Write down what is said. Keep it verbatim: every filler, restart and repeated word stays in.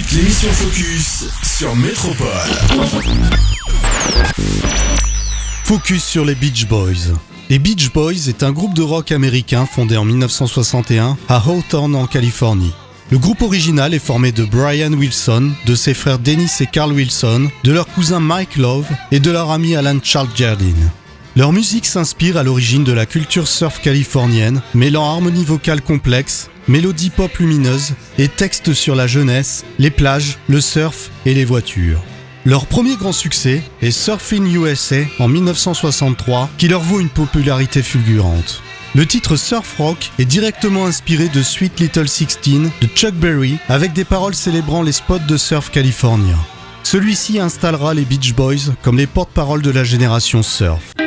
l'émission Focus sur Métropole. Focus sur les Beach Boys. Les Beach Boys est un groupe de rock américain fondé en dix-neuf cent soixante et un à Hawthorne en Californie. Le groupe original est formé de Brian Wilson, de ses frères Dennis et Carl Wilson, de leur cousin Mike Love et de leur ami Alan Charles Jardine. Leur musique s'inspire à l'origine de la culture surf californienne, mêlant harmonie vocale complexe, mélodie pop lumineuse et textes sur la jeunesse, les plages, le surf et les voitures. Leur premier grand succès est Surfin' U S A en dix-neuf cent soixante-trois, qui leur vaut une popularité fulgurante. Le titre surf rock est directement inspiré de Sweet Little Sixteen de Chuck Berry, avec des paroles célébrant les spots de surf californiens. Celui-ci installera les Beach Boys comme les porte-paroles de la génération surf.